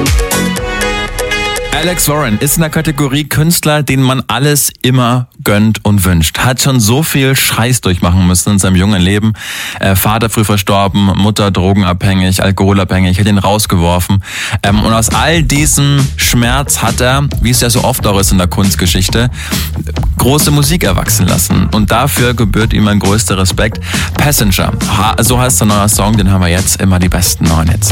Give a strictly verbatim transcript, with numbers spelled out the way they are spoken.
Alex Warren ist in der Kategorie Künstler, denen man alles immer gönnt und wünscht. Hat schon so viel Scheiß durchmachen müssen in seinem jungen Leben. Äh, Vater früh verstorben, Mutter drogenabhängig, alkoholabhängig, hat ihn rausgeworfen. Ähm, und aus all diesem Schmerz hat er, wie es ja so oft auch ist in der Kunstgeschichte, große Musik erwachsen lassen. Und dafür gebührt ihm mein größter Respekt. Passenger, ha, so heißt der neue Song, den haben wir jetzt, immer die besten neuen Hits.